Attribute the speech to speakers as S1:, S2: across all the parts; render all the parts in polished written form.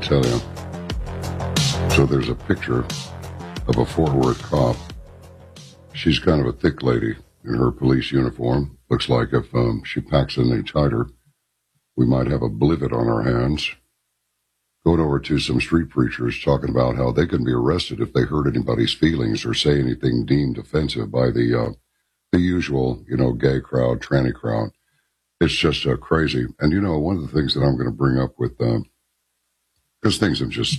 S1: tell you. So there's a picture of a Fort Worth cop. She's kind of a thick lady in her police uniform. Looks like if she packs it any tighter, we might have a blivet on our hands. Going over to some street preachers talking about how they can be arrested if they hurt anybody's feelings or say anything deemed offensive by the usual, gay crowd, tranny crowd. It's just crazy. And, one of the things that I'm going to bring up with, because things have just,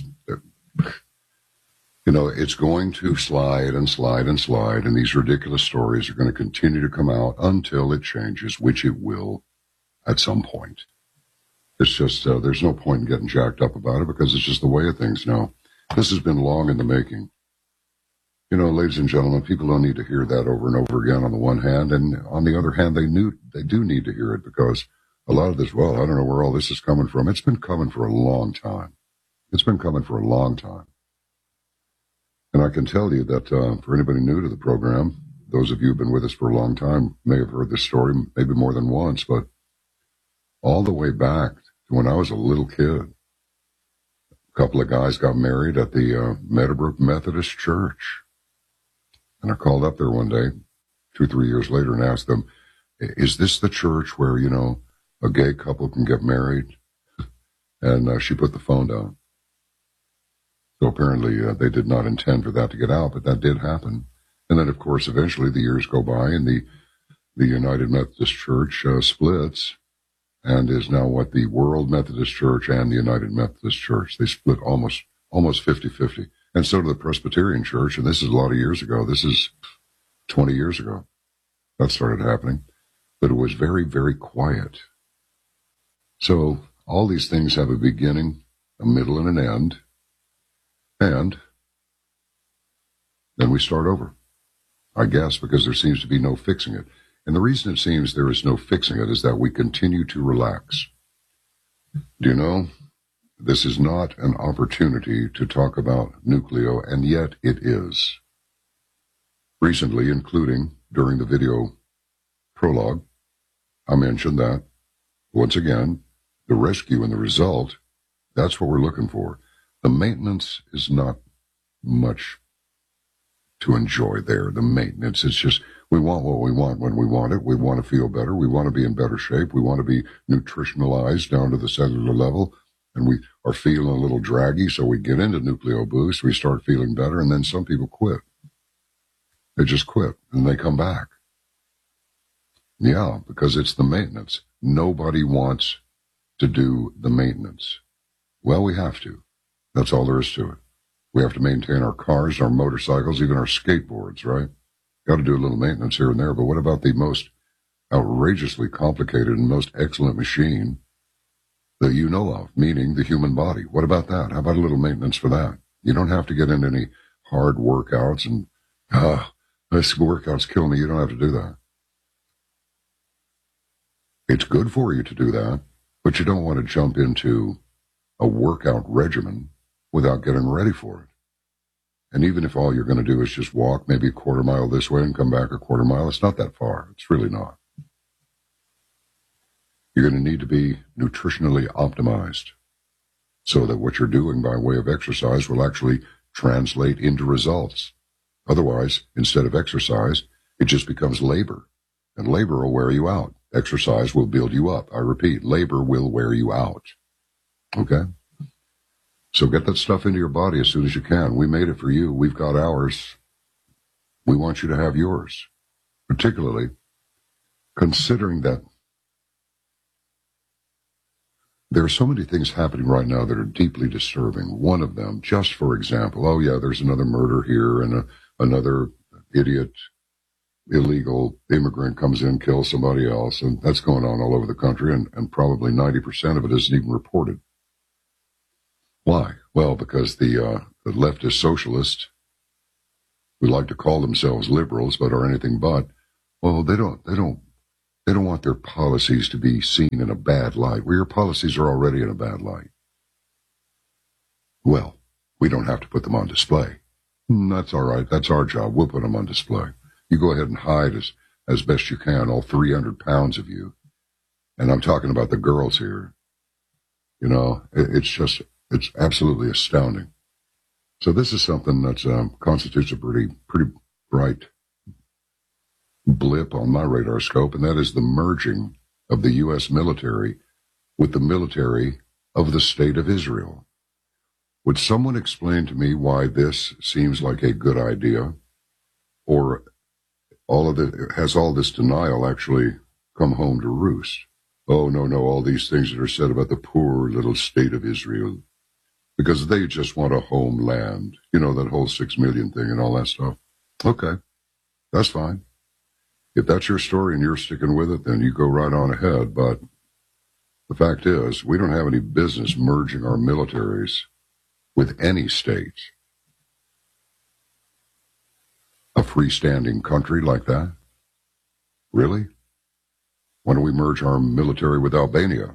S1: it's going to slide and slide and slide, and these ridiculous stories are going to continue to come out until it changes, which it will at some point. It's just, there's no point in getting jacked up about it because it's just the way of things now. This has been long in the making. Ladies and gentlemen, people don't need to hear that over and over again on the one hand, and on the other hand, they do need to hear it because a lot of this, I don't know where all this is coming from. It's been coming for a long time. It's been coming for a long time. And I can tell you that for anybody new to the program, those of you who've been with us for a long time may have heard this story maybe more than once, but all the way back to when I was a little kid, a couple of guys got married at the Meadowbrook Methodist Church. And I called up there one day, 2-3 years later, and asked them, is this the church where, a gay couple can get married? And she put the phone down. So apparently they did not intend for that to get out, but that did happen. And then, of course, eventually the years go by and the United Methodist Church splits and is now the World Methodist Church and the United Methodist Church. They split almost 50-50. And so did the Presbyterian Church, and this is a lot of years ago. This is 20 years ago that started happening. But it was very, very quiet. So all these things have a beginning, a middle, and an end. And then we start over, I guess, because there seems to be no fixing it. And the reason it seems there is no fixing it is that we continue to relax. Do you know, this is not an opportunity to talk about nucleo, and yet it is. Recently, including during the video prologue, I mentioned that, once again, the rescue and the result, that's what we're looking for. The maintenance is not much to enjoy there. The maintenance, it's just, we want what we want when we want it. We want to feel better. We want to be in better shape. We want to be nutritionalized down to the cellular level. And we are feeling a little draggy, so we get into Nucleo Boost. We start feeling better, and then some people quit. They just quit, and they come back. Yeah, because it's the maintenance. Nobody wants to do the maintenance. Well, we have to. That's all there is to it. We have to maintain our cars, our motorcycles, even our skateboards, right? Got to do a little maintenance here and there, but what about the most outrageously complicated and most excellent machine that you know of, meaning the human body? What about that? How about a little maintenance for that? You don't have to get into any hard workouts and, this workout's killing me. You don't have to do that. It's good for you to do that, but you don't want to jump into a workout regimen without getting ready for it. And even if all you're going to do is just walk maybe a quarter mile this way and come back a quarter mile, it's not that far. It's really not. You're going to need to be nutritionally optimized so that what you're doing by way of exercise will actually translate into results. Otherwise, instead of exercise, it just becomes labor. And labor will wear you out. Exercise will build you up. I repeat, labor will wear you out. Okay? So get that stuff into your body as soon as you can. We made it for you. We've got ours. We want you to have yours. Particularly considering that there are so many things happening right now that are deeply disturbing. One of them, just for example, there's another murder here and another idiot, illegal immigrant comes in, kills somebody else, and that's going on all over the country, and probably 90% of it isn't even reported. Why? Well, because the leftist socialists, who like to call themselves liberals but are anything but, well, they don't want their policies to be seen in a bad light. Well, your policies are already in a bad light. Well, we don't have to put them on display. That's all right. That's our job. We'll put them on display. You go ahead and hide as best you can, all 300 pounds of you. And I'm talking about the girls here. It's just It's absolutely astounding. So this is something that constitutes a pretty bright blip on my radar scope, and that is the merging of the U.S. military with the military of the State of Israel. Would someone explain to me why this seems like a good idea, or has all this denial actually come home to roost? Oh, no, all these things that are said about the poor little State of Israel, because they just want a homeland, that whole 6 million thing and all that stuff. Okay, that's fine. If that's your story and you're sticking with it, then you go right on ahead. But the fact is, we don't have any business merging our militaries with any state. A freestanding country like that? Really? Why don't we merge our military with Albania?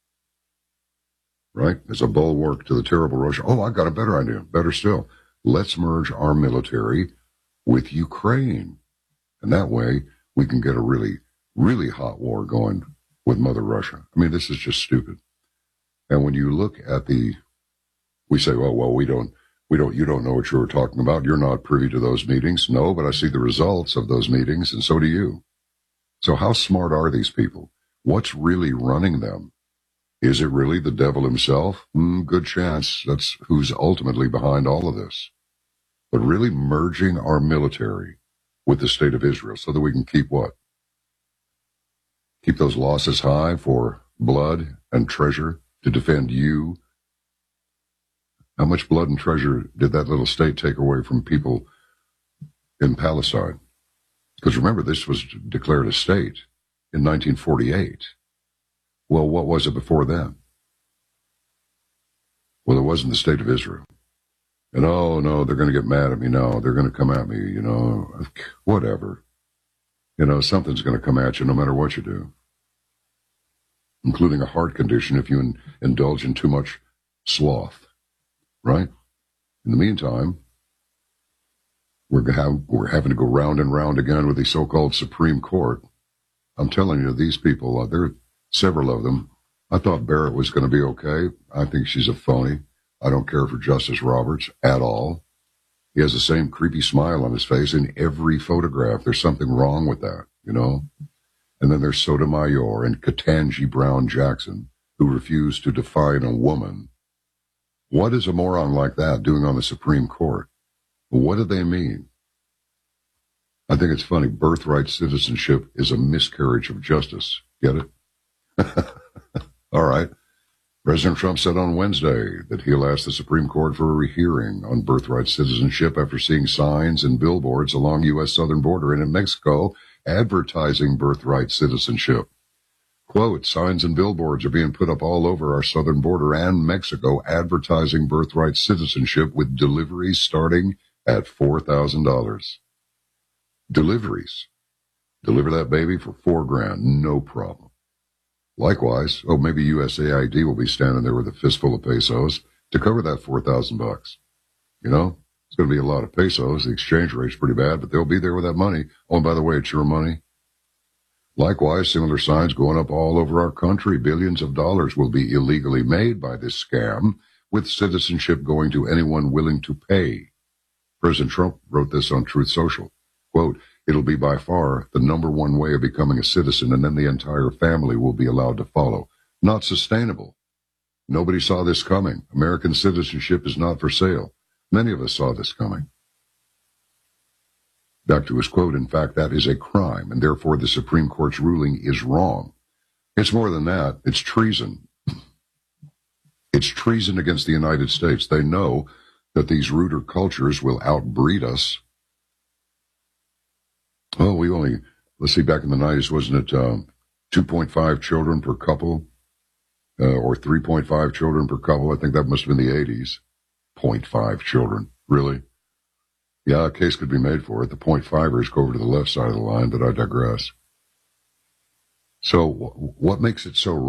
S1: Right? As a bulwark to the terrible Russia. Oh, I got a better idea. Better still. Let's merge our military with Ukraine. And that way, we can get a really, really hot war going with Mother Russia. I mean, this is just stupid. And when you look at we say, well, you don't know what you were talking about. You're not privy to those meetings. No, but I see the results of those meetings, and so do you. So how smart are these people? What's really running them? Is it really the devil himself? Good chance that's who's ultimately behind all of this. But really merging our military with the State of Israel so that we can keep what? Keep those losses high for blood and treasure to defend you. How much blood and treasure did that little state take away from people in Palestine? Because remember, this was declared a state in 1948. Well, what was it before then? Well, it wasn't the State of Israel. And oh, no, they're going to get mad at me. No, they're going to come at me, whatever. Something's going to come at you no matter what you do, including a heart condition if you indulge in too much sloth, right? In the meantime, we're having to go round and round again with the so-called Supreme Court. I'm telling you, these people, there are several of them. I thought Barrett was going to be okay. I think she's a phony. I don't care for Justice Roberts at all. He has the same creepy smile on his face in every photograph. There's something wrong with that, And then there's Sotomayor and Ketanji Brown Jackson, who refuse to define a woman. What is a moron like that doing on the Supreme Court? What do they mean? I think it's funny. Birthright citizenship is a miscarriage of justice. Get it? All right. President Trump said on Wednesday that he'll ask the Supreme Court for a rehearing on birthright citizenship after seeing signs and billboards along U.S. southern border and in Mexico advertising birthright citizenship. Quote, signs and billboards are being put up all over our southern border and Mexico advertising birthright citizenship with deliveries starting at $4,000. Deliveries. Deliver that baby for $4,000, no problem. Likewise, maybe USAID will be standing there with a fistful of pesos to cover that $4,000. It's going to be a lot of pesos. The exchange rate's pretty bad, but they'll be there with that money. Oh, and by the way, it's your money. Likewise, similar signs going up all over our country. Billions of dollars will be illegally made by this scam, with citizenship going to anyone willing to pay. President Trump wrote this on Truth Social. Quote, it'll be by far the number one way of becoming a citizen, and then the entire family will be allowed to follow. Not sustainable. Nobody saw this coming. American citizenship is not for sale. Many of us saw this coming. Back to his quote, in fact, that is a crime, and therefore the Supreme Court's ruling is wrong. It's more than that. It's treason. It's treason against the United States. They know that these ruder cultures will outbreed us. Oh, let's see, back in the 90s, wasn't it 2.5 children per couple or 3.5 children per couple? I think that must have been the 80s. 0.5 children, really? Yeah, a case could be made for it. The 0.5ers go over to the left side of the line, but I digress. So what makes it so